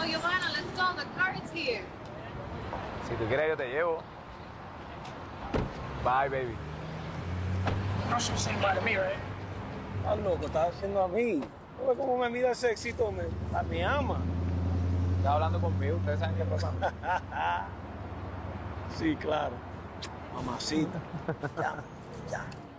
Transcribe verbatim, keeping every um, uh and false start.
Giovanna, let's go. The car is here. Si tú quieres, yo te llevo. Bye, baby. No should say bye to me, right? Estás loco, estás haciendo a mí. ¿Tú ves cómo me mira ese éxito? Me, me ama. Estás hablando conmigo, ustedes saben qué pasa. Sí, claro. Mamacita. Ya, ya.